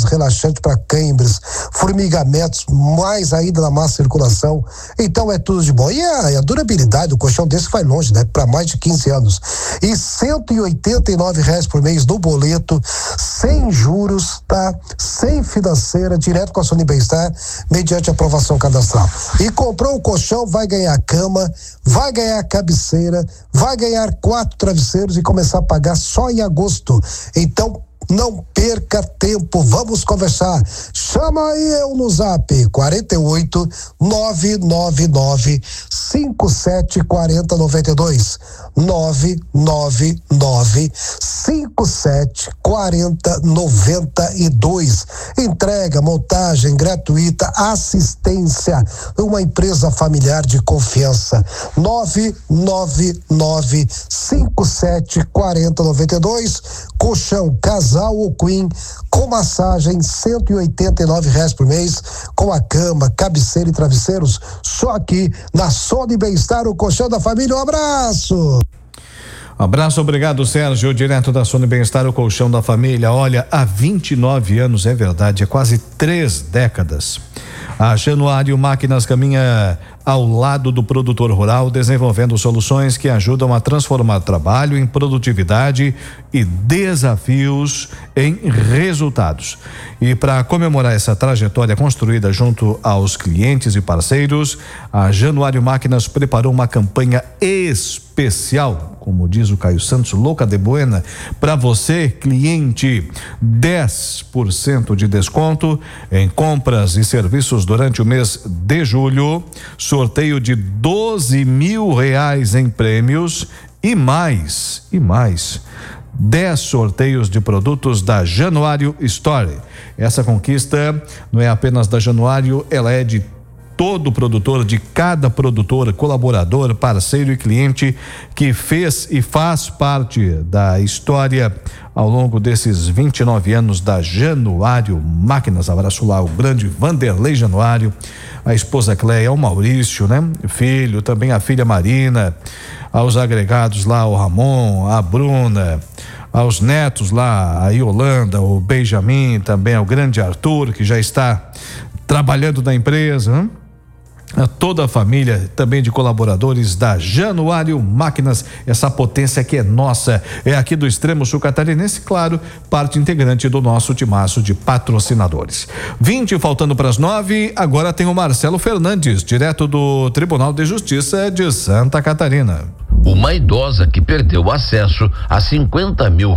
relaxante para cãibras, formigamentos, mais ainda na má circulação. Então é tudo de bom. E a durabilidade do colchão desse vai longe, né? Para mais de 15 anos. E R$189 por mês no boleto, sem juros, tá? Sem financeira, direto com a Sony Bem-Estar, mediante aprovação cadastral. E comprou o colchão, vai ganhar cama, vai ganhar cabeceira, vai ganhar 4 travesseiros e começar a pagar só em agosto. Então, não perca tempo, vamos conversar. Chama aí eu no zap 48 999 57 40 92 999 57 40 92. Entrega, montagem gratuita, assistência, uma empresa familiar de confiança. 999 57 40 92. Colchão casal ou queen com massagem, R$189 por mês, com a cama, cabeceira e travesseiros, só aqui na Sony Bem-Estar, o colchão da família. Um abraço! Abraço, obrigado, Sérgio, direto da Sony Bem-Estar, o colchão da família. Olha, há 29 anos, é verdade, é quase 3 décadas. A Januário Máquinas caminha ao lado do produtor rural, desenvolvendo soluções que ajudam a transformar trabalho em produtividade e desafios em resultados. E para comemorar essa trajetória construída junto aos clientes e parceiros, a Januário Máquinas preparou uma campanha especial, como diz o Caio Santos, louca de buena, para você, cliente, 10% de desconto em compras e serviços durante o mês de julho, sorteio de R$12.000 em prêmios e mais 10 sorteios de produtos da Januário Store. Essa conquista não é apenas da Januário, ela é de todo produtor, de cada produtor, colaborador, parceiro e cliente que fez e faz parte da história ao longo desses 29 anos da Januário Máquinas. Abraço lá o grande Vanderlei Januário, a esposa Cleia, o Maurício, né? Filho, também a filha Marina, aos agregados lá, o Ramon, a Bruna, aos netos lá, a Yolanda, o Benjamin, também ao grande Arthur, que já está trabalhando na empresa, né? A toda a família também de colaboradores da Januário Máquinas, essa potência que é nossa, é aqui do extremo sul catarinense, claro, parte integrante do nosso timaço de patrocinadores. 20 faltando para as 9, agora tem o Marcelo Fernandes, direto do Tribunal de Justiça de Santa Catarina. Uma idosa que perdeu acesso a R$50 mil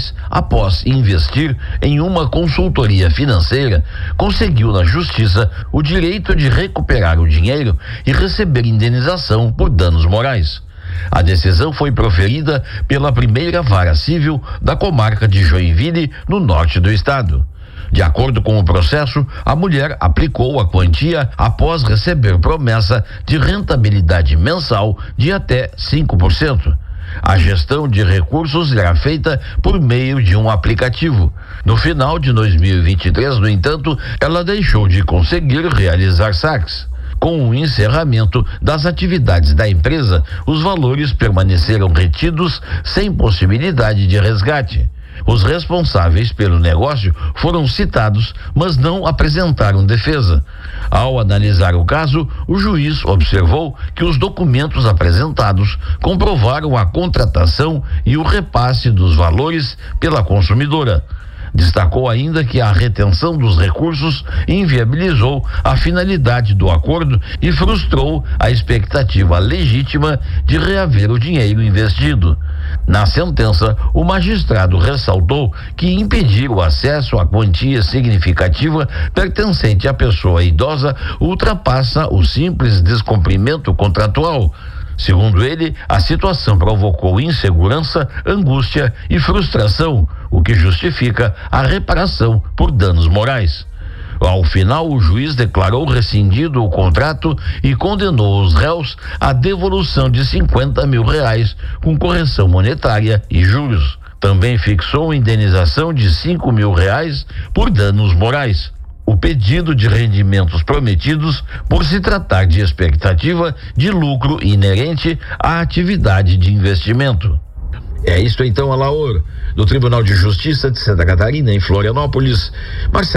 após investir em uma consultoria financeira conseguiu na justiça o direito de recuperar o dinheiro e receber indenização por danos morais. A decisão foi proferida pela primeira vara civil da comarca de Joinville, no norte do estado. De acordo com o processo, a mulher aplicou a quantia após receber promessa de rentabilidade mensal de até 5%. A gestão de recursos será feita por meio de um aplicativo. No final de 2023, no entanto, ela deixou de conseguir realizar saques. Com o encerramento das atividades da empresa, os valores permaneceram retidos sem possibilidade de resgate. Os responsáveis pelo negócio foram citados, mas não apresentaram defesa. Ao analisar o caso, o juiz observou que os documentos apresentados comprovaram a contratação e o repasse dos valores pela consumidora. Destacou ainda que a retenção dos recursos inviabilizou a finalidade do acordo e frustrou a expectativa legítima de reaver o dinheiro investido. Na sentença, o magistrado ressaltou que impedir o acesso à quantia significativa pertencente à pessoa idosa ultrapassa o simples descumprimento contratual. Segundo ele, a situação provocou insegurança, angústia e frustração, o que justifica a reparação por danos morais. Ao final, o juiz declarou rescindido o contrato e condenou os réus à devolução de R$50 mil, com correção monetária e juros. Também fixou indenização de R$5 mil por danos morais. O pedido de rendimentos prometidos por se tratar de expectativa de lucro inerente à atividade de investimento. É isto então, Alaor, do Tribunal de Justiça de Santa Catarina, em Florianópolis, Marcelo